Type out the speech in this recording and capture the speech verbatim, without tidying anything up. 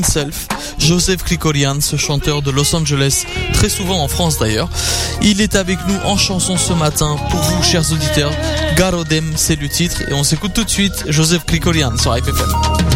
Self, Joseph Krikorian, ce chanteur de Los Angeles, très souvent en France d'ailleurs. Il est avec nous en chanson ce matin pour vous, chers auditeurs. Garodem, c'est le titre, et on s'écoute tout de suite Joseph Krikorian sur Hype F M.